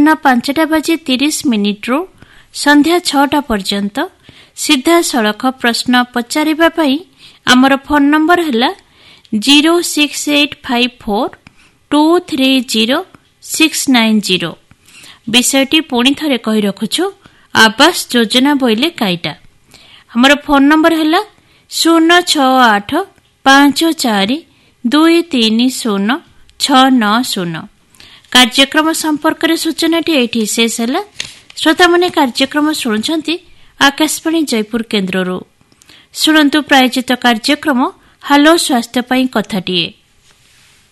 अपराह्न 5:30 संध्या 6टा पर्यंत सीधा सड़क प्रश्न पचारिबा पई आमर फोन नंबर है 06854230690। विषयटी पुणी थरे कही रखुछु आवास योजना बोइले काईटा। हमर फोन नंबर है 06854230690। कार्यक्रम संपर्क रे सूचनाटी एठी शेष है। श्रोता माने कार्यक्रम शुणुछंती आकाशवाणी जयपुर केन्द्ररू। शुणन्तु प्रायोजित कार्यक्रम हालो स्वास्थ्य पई कथाटिए।